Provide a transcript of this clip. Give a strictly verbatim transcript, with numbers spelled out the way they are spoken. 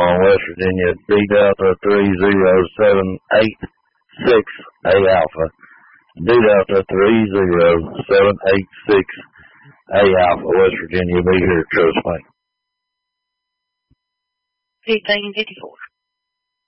Omaha, West Virginia, D Delta three zero seven eight six A Alpha. D Delta three zero seven eight six A Alpha, West Virginia. Be here, trust me. fifteen fifty-four.